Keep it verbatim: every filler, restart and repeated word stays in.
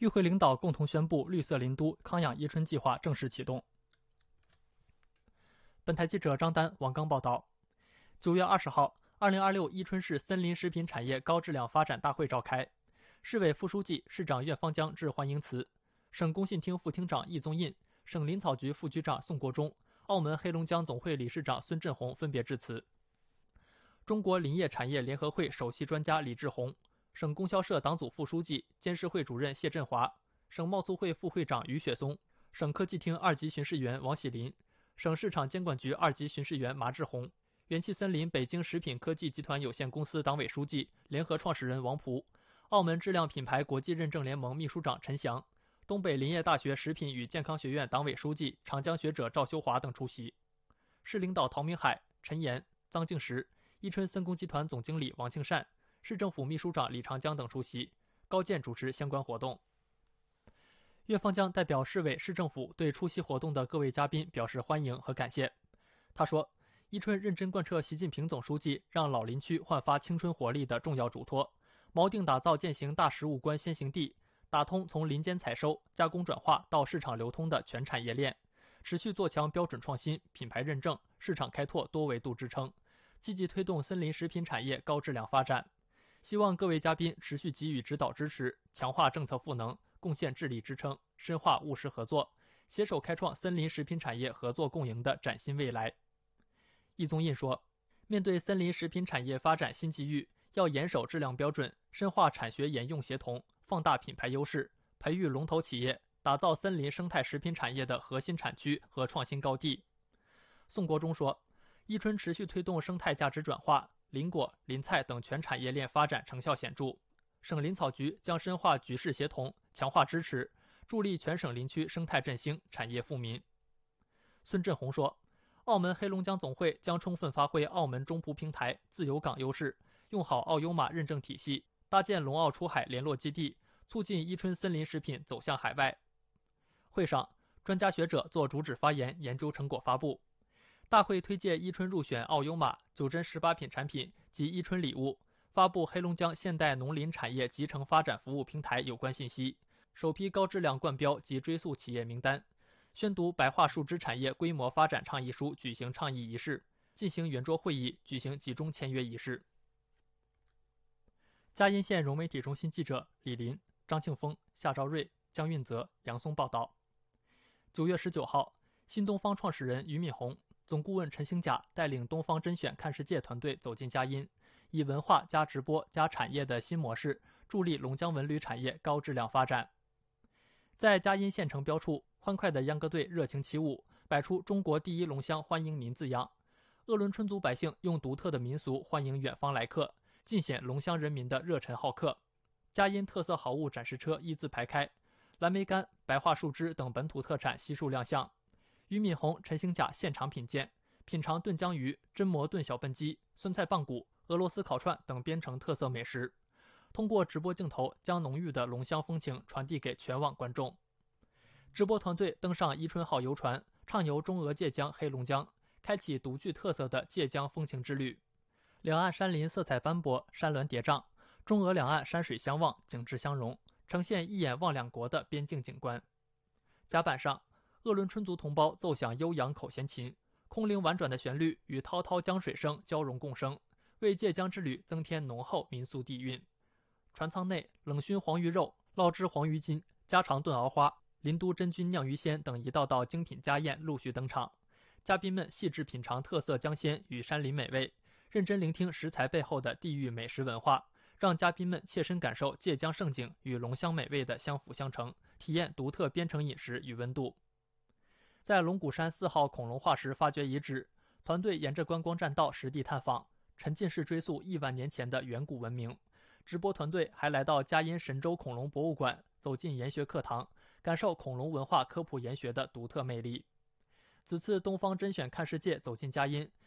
与会领导共同宣布绿色林都康养伊春计划正式启动。本台记者张丹、王刚报道。九月二十号，二零二六伊春市森林食品产业高质量发展大会召开，市委副书记、市长苑方江致欢迎词，省工信厅副厅长易宗印、省林草局副局长宋国忠、澳门黑龙江总会理事长孙振宏分别致辞。中国林业产业联合会首席专家李志宏、省供销社党组副书记、监事会主任谢振华、省贸促会副会长于雪松、省科技厅二级巡视员王喜林、省市场监管局二级巡视员马志宏、元气森林北京食品科技集团有限公司党委书记、联合创始人王璞、澳门质量品牌国际认证联盟秘书长陈翔、东北林业大学食品与健康学院党委书记、长江学者赵修华等出席。市领导陶明海、陈岩、臧敬实、伊春森工集团总经理王庆善、市政府秘书长李长江等出席，高健主持相关活动。岳方江代表市委市政府对出席活动的各位嘉宾表示欢迎和感谢。他说，伊春认真贯彻习近平总书记让老林区焕发青春活力的重要嘱托，锚定打造践行大实务关先行地，打通从林间采收、加工转化到市场流通的全产业链，持续做强标准创新、品牌认证、市场开拓多维度支撑，积极推动森林食品产业高质量发展。希望各位嘉宾持续给予指导支持，强化政策赋能，贡献智力支撑，深化务实合作，携手开创森林食品产业合作共赢的崭新未来。易宗印说，面对森林食品产业发展新机遇，要严守质量标准，深化产学研用协同，放大品牌优势，培育龙头企业，打造森林生态食品产业的核心产区和创新高地。宋国忠说，伊春持续推动生态价值转化，林果、林菜等全产业链发展成效显著。省林草局将深化局市协同，强化支持，助力全省林区生态振兴、产业富民。孙振宏说，澳门黑龙江总会将充分发挥澳门中葡平台、自由港优势，用好澳优马认证体系，搭建龙澳出海联络基地，促进伊春森林食品走向海外。会上，专家学者做主旨发言，研究成果发布。大会推介伊春入选澳优马、九珍十八品产品及伊春礼物，发布黑龙江现代农林产业集成发展服务平台有关信息，首批高质量冠标及追溯企业名单，宣读白桦树枝产业规模发展倡议书举行倡议仪式，进行圆桌会议，举行集中签约仪式。嘉荫县融媒体中心记者李林、张庆峰、夏昭瑞、江运泽、杨松报道。九月十九号，新东方创始人俞敏洪、总顾问陈兴甲带领东方甄选看世界团队走进嘉荫，以文化加直播加产业的新模式，助力龙江文旅产业高质量发展。在嘉荫县城标处，欢快的秧歌队热情起舞，摆出中国第一龙乡欢迎您字样。鄂伦春族百姓用独特的民俗欢迎远方来客，尽显龙乡人民的热忱好客。嘉荫特色好物展示车一字排开，蓝莓干、白桦树枝等本土特产悉数亮相。俞敏洪、陈兴甲现场品鉴，品尝炖江鱼、榛蘑炖小笨鸡、酸菜棒骨、俄罗斯烤串等边城特色美食，通过直播镜头将浓郁的龙乡风情传递给全网观众。直播团队登上伊春号游船，畅游中俄界江黑龙江，开启独具特色的界江风情之旅。两岸山林色彩斑驳，山峦叠嶂，中俄两岸山水相望，景致相融，呈现一眼望两国的边境景观。甲板上，鄂伦春族同胞奏响悠扬口弦琴，空灵婉转的旋律与滔滔江水声交融共生，为界江之旅增添浓厚民俗底蕴。船舱内，冷熏黄鱼肉、烙制黄鱼筋、家常炖熬花、林都真菌酿鱼鲜等一道道精品家宴陆续登场，嘉宾们细致品尝特色江鲜与山林美味，认真聆听食材背后的地域美食文化，让嘉宾们切身感受界江盛景与龙乡美味的相辅相成，体验独特边城饮食与温度。在龙骨山四号恐龙化石发掘遗址，团队沿着观光栈道实地探访，沉浸式追溯亿万年前的远古文明。直播团队还来到嘉荫神州恐龙博物馆，走进研学课堂，感受恐龙文化科普研学的独特魅力。此次东方甄选看世界走进嘉荫，